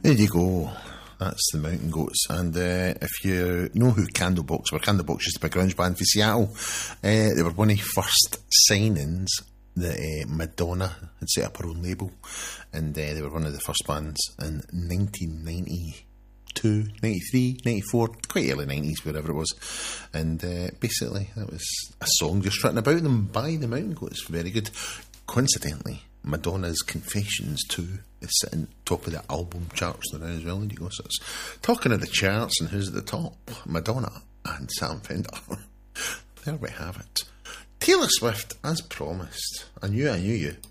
There you go. That's the Mountain Goats. And if you know who Candlebox were, Candlebox used to be a grunge band for Seattle. They were one of the first signings that Madonna had set up her own label. And they were one of the first bands in 1992, 93, 94, quite early 90s, wherever it was. And basically, that was a song just written about them by the Mountain Goats. Very good. Coincidentally, Madonna's Confessions 2 is sitting top of the album charts now as well. And you go, so it's talking of the charts and who's at the top, Madonna and Sam Fender. There we have it. Taylor Swift, as promised. I knew you.